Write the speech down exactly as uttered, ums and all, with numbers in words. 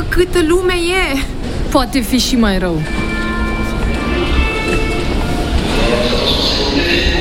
că câtă lume e, poate fi și mai rău.